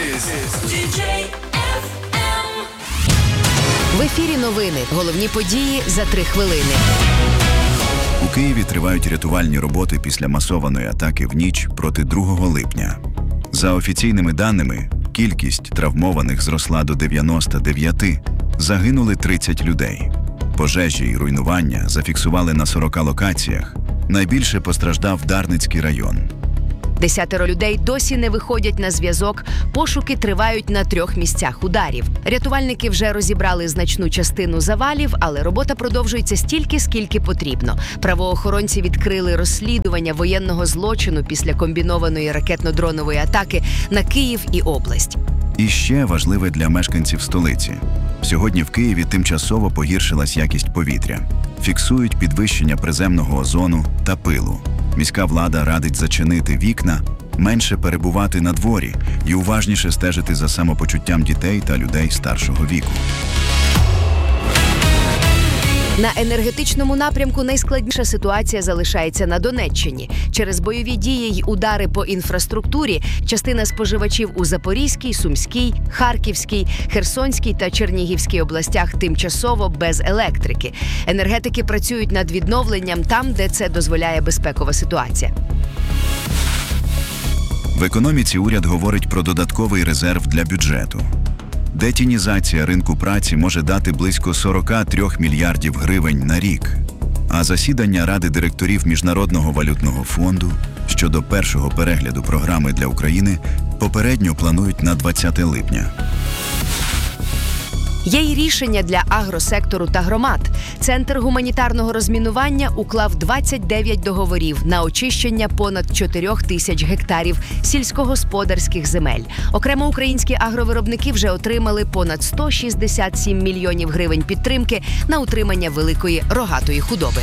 В ефірі новини. Головні події за 3 хвилини. У Києві тривають рятувальні роботи після масованої атаки в ніч проти 2 липня. За офіційними даними, кількість травмованих зросла до 99, загинули 30 людей. Пожежі і руйнування зафіксували на 40 локаціях. Найбільше постраждав Дарницький район. 10 людей досі не виходять на зв'язок, пошуки тривають на 3 місцях ударів. Рятувальники вже розібрали значну частину завалів, але робота продовжується стільки, скільки потрібно. Правоохоронці відкрили розслідування воєнного злочину після комбінованої ракетно-дронової атаки на Київ і область. І ще важливе для мешканців столиці. Сьогодні в Києві тимчасово погіршилась якість повітря. Фіксують підвищення приземного озону та пилу. Міська влада радить зачинити вікна, менше перебувати на дворі і уважніше стежити за самопочуттям дітей та людей старшого віку. На енергетичному напрямку найскладніша ситуація залишається на Донеччині. Через бойові дії й удари по інфраструктурі частина споживачів у Запорізькій, Сумській, Харківській, Херсонській та Чернігівській областях тимчасово без електрики. Енергетики працюють над відновленням там, де це дозволяє безпекова ситуація. В економіці уряд говорить про додатковий резерв для бюджету. Детінізація ринку праці може дати близько 43 мільярдів гривень на рік. А засідання Ради директорів Міжнародного валютного фонду щодо першого перегляду програми для України попередньо планують на 20 липня. Є й рішення для агросектору та громад. Центр гуманітарного розмінування уклав 29 договорів на очищення понад 4 тисяч гектарів сільськогосподарських земель. Окремо українські агровиробники вже отримали понад 167 мільйонів гривень підтримки на утримання великої рогатої худоби.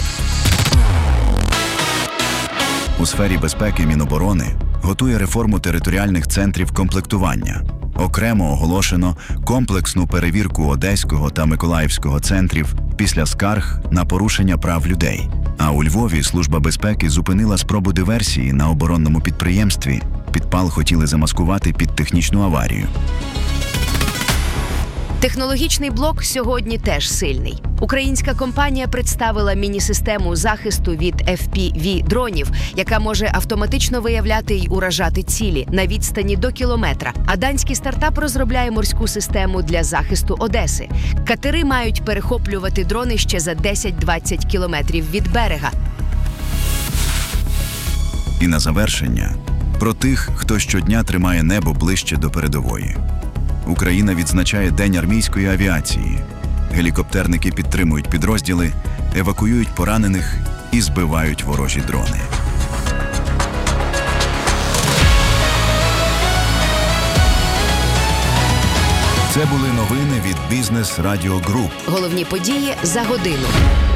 У сфері безпеки Міноборони готує реформу територіальних центрів комплектування. Окремо оголошено комплексну перевірку Одеського та Миколаївського центрів після скарг на порушення прав людей. А у Львові Служба безпеки зупинила спробу диверсії на оборонному підприємстві. Підпал хотіли замаскувати під технічну аварію. Технологічний блок сьогодні теж сильний. Українська компанія представила міні-систему захисту від FPV-дронів, яка може автоматично виявляти й уражати цілі на відстані до кілометра. А данський стартап розробляє морську систему для захисту Одеси. Катери мають перехоплювати дрони ще за 10-20 кілометрів від берега. І на завершення – про тих, хто щодня тримає небо ближче до передової. Україна відзначає День армійської авіації. Гелікоптерники підтримують підрозділи, евакуюють поранених і збивають ворожі дрони. Це були новини від Business Radio Group. Головні події за годину.